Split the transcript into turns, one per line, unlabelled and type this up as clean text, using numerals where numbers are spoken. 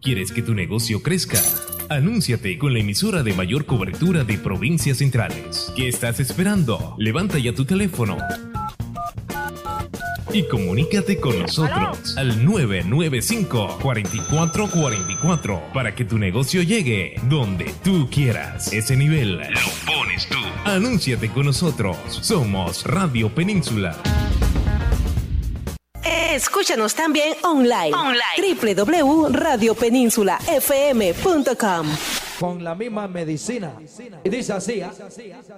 ¿Quieres que tu negocio crezca? Anúnciate con la emisora de mayor cobertura de provincias centrales. ¿Qué estás esperando? Levanta ya tu teléfono y comunícate con nosotros al 995-4444 para que tu negocio llegue donde tú quieras. Ese nivel lo pones tú. Anúnciate con nosotros. Somos Radio Península.
Escúchanos también online. www.radiopeninsula.fm.com.
Con la misma medicina. Y dice así.